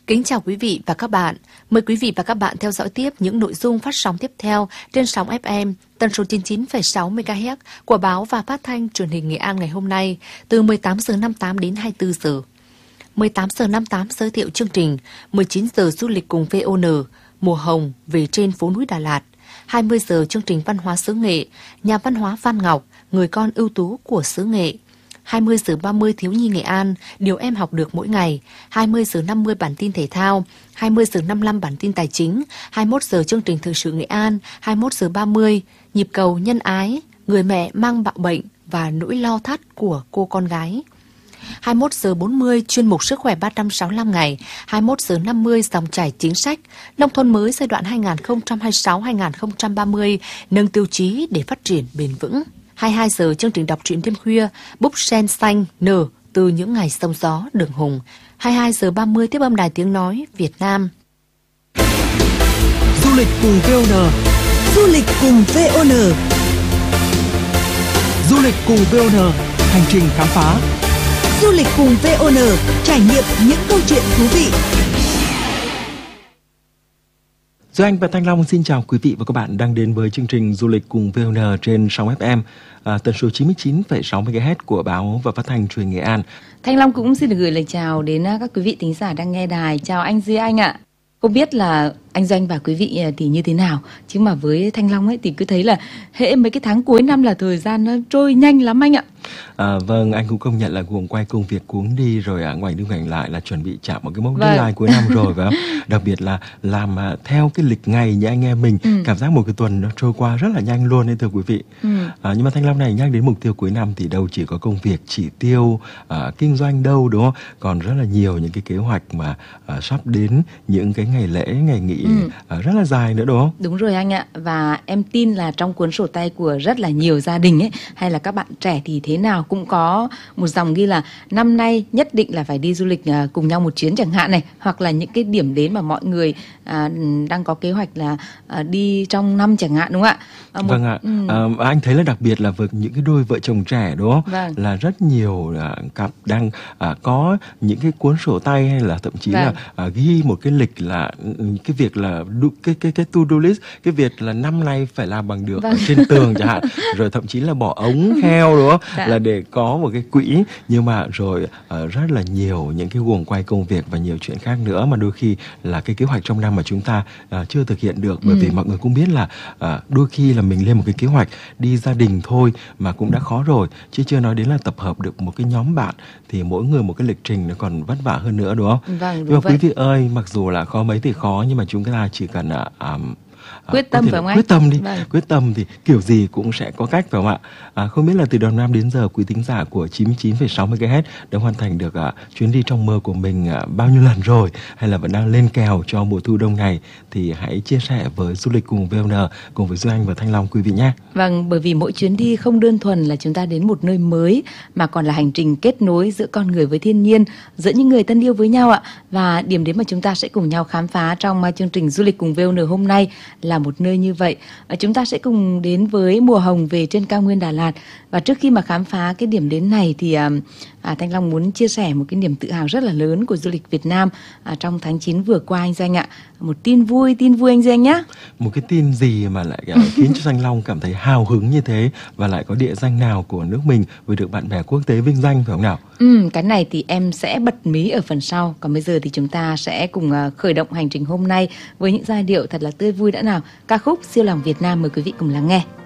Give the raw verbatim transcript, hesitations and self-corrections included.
Kính chào quý vị và các bạn. Mời quý vị và các bạn theo dõi tiếp những nội dung phát sóng tiếp theo trên sóng ép em tần số chín mươi chín phẩy sáu mê ga héc của báo và phát thanh truyền hình Nghệ An ngày hôm nay từ mười tám giờ năm mươi tám đến hai mươi tư giờ. mười tám giờ năm mươi tám giới thiệu chương trình, mười chín giờ du lịch cùng vê o en, mùa hồng về trên phố núi Đà Lạt. hai mươi giờ chương trình văn hóa xứ Nghệ, nhà văn hóa Văn Ngọc, người con ưu tú của xứ Nghệ. hai mươi giờ ba mươi thiếu nhi Nghệ An, điều em học được mỗi ngày. hai mươi giờ năm mươi bản tin thể thao, hai mươi giờ năm mươi lăm bản tin tài chính, hai mươi mốt giờ chương trình thời sự Nghệ An, hai mươi mốt giờ ba mươi nhịp cầu nhân ái, người mẹ mang bạo bệnh và nỗi lo thắt của cô con gái. hai mươi mốt giờ bốn mươi chuyên mục sức khỏe ba trăm sáu mươi lăm ngày, hai mươi mốt giờ năm mươi dòng chảy chính sách, nông thôn mới giai đoạn hai nghìn không trăm hai mươi sáu đến hai nghìn không trăm ba mươi, nâng tiêu chí để phát triển bền vững. hai mươi hai giờ chương trình đọc truyện đêm khuya, búp sen xanh nở từ những ngày sóng gió đường hùng. hai mươi hai giờ ba mươi tiếp âm đài tiếng nói Việt Nam. Du lịch cùng vê o en. Du lịch cùng vê o en. Du lịch cùng vê o en, hành trình khám phá. Du lịch cùng vê o en, trải nghiệm những câu chuyện thú vị. Duy Anh và Thanh Long xin chào quý vị và các bạn đang đến với chương trình Du lịch cùng vê o en trên sóng ép em à, tần số chín mươi chín phẩy sáu mê ga héc của báo và phát thanh truyền Nghệ An. Thanh Long cũng xin được gửi lời chào đến các quý vị thính giả đang nghe đài. Chào anh Duy Anh ạ. Không biết là anh Doanh và quý vị thì như thế nào, chứ mà với Thanh Long ấy thì cứ thấy là hễ mấy cái tháng cuối năm là thời gian nó trôi nhanh lắm anh ạ. À, vâng, anh cũng công nhận là guồng quay công việc cuống đi rồi à, ngoảnh đi ngoảnh lại là chuẩn bị chạm một cái mốc Vâng. deadline cuối năm rồi phải không? Đặc biệt là làm à, theo cái lịch ngày như anh em mình, Ừ. cảm giác một cái tuần nó trôi qua rất là nhanh luôn đấy thưa quý vị. Ừ. À, nhưng mà Thanh Long này nhắc đến mục tiêu cuối năm thì đâu chỉ có công việc, chỉ tiêu, à, kinh doanh đâu đúng không? Còn rất là nhiều những cái kế hoạch mà à, sắp đến những cái ngày lễ, ngày nghỉ Ừ. à, rất là dài nữa đúng không? Đúng rồi anh ạ. Và em tin là trong cuốn sổ tay của rất là nhiều gia đình ấy, hay là các bạn trẻ thì thế nào cũng có một dòng ghi là năm nay nhất định là phải đi du lịch à, cùng nhau một chuyến chẳng hạn này, hoặc là những cái điểm đến mà mọi người à, đang có kế hoạch là à, đi trong năm chẳng hạn, đúng không ạ? À, một- Vâng ạ. ừ. À, anh thấy là đặc biệt là với những cái đôi vợ chồng trẻ đúng không? Vâng. Là rất nhiều à, cặp đang à, có những cái cuốn sổ tay hay là thậm chí Vâng. là à, ghi một cái lịch là ừ, cái việc là đu, cái cái cái to do list, cái việc là năm nay phải làm bằng được Vâng. ở trên tường chẳng hạn, rồi thậm chí là bỏ ống heo đúng không? Dạ. Là để có một cái quỹ, nhưng mà rồi à, rất là nhiều những cái guồng quay công việc và nhiều chuyện khác nữa mà đôi khi là cái kế hoạch trong năm mà chúng ta à, chưa thực hiện được, bởi Ừ. vì mọi người cũng biết là à, đôi khi là mình lên một cái kế hoạch đi gia đình thôi mà cũng đã khó rồi, chứ chưa nói đến là tập hợp được một cái nhóm bạn thì mỗi người một cái lịch trình nó còn vất vả hơn nữa đúng không? Vâng, Nhưng đúng mà vậy. quý vị ơi, mặc dù là khó mấy thì khó nhưng mà chúng ta chỉ cần à, à, à, Quyết có tâm thể phải là không anh? quyết tâm đi, Vâng. quyết tâm thì kiểu gì cũng sẽ có cách phải không ạ? À, không biết là từ đầu năm đến giờ quý thính giả của chín mươi chín phẩy sáu mê ga héc đã hoàn thành được à, chuyến đi trong mơ của mình à, bao nhiêu lần rồi, hay là vẫn đang lên kèo cho mùa thu đông này, thì hãy chia sẻ với Du lịch cùng vê o en cùng với Duy Anh và Thanh Long quý vị nhé. Vâng, bởi vì mỗi chuyến đi không đơn thuần là chúng ta đến một nơi mới, mà còn là hành trình kết nối giữa con người với thiên nhiên, giữa những người thân yêu với nhau ạ. Và điểm đến mà chúng ta sẽ cùng nhau khám phá trong uh, chương trình Du lịch cùng vê o en hôm nay là một nơi như vậy. Uh, chúng ta sẽ cùng đến với mùa hồng về trên cao nguyên Đà Lạt. Và trước khi mà khám phá cái điểm đến này thì uh, à, Thanh Long muốn chia sẻ một cái niềm tự hào rất là lớn của du lịch Việt Nam à, trong tháng chín vừa qua anh Doanh ạ. Một tin vui, tin vui anh Doanh nhé. Một cái tin gì mà lại uh, khiến cho Thanh Long cảm thấy hào hứng như thế, và lại có địa danh nào của nước mình vừa được bạn bè quốc tế vinh danh phải không nào? Ừ, cái này thì em sẽ bật mí ở phần sau. Còn bây giờ thì chúng ta sẽ cùng uh, khởi động hành trình hôm nay với những giai điệu thật là tươi vui đã nào. Ca khúc Siêu lòng Việt Nam, mời quý vị cùng lắng nghe.